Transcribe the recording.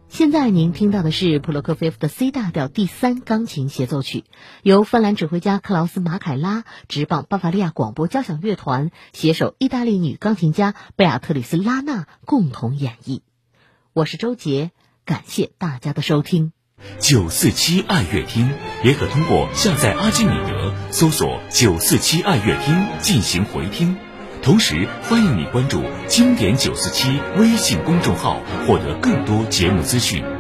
现在您听到的是普罗科菲夫的 C 大调第3钢琴协奏曲，由芬兰指挥家克劳斯·马凯拉执棒巴伐利亚广播交响乐团携手意大利女钢琴家贝亚特里斯·拉纳共同演绎。我是周杰，感谢大家的收听。 947爱乐厅也可通过下载阿基米德搜索947爱乐厅进行回听，同时欢迎你关注经典947微信公众号，获得更多节目资讯。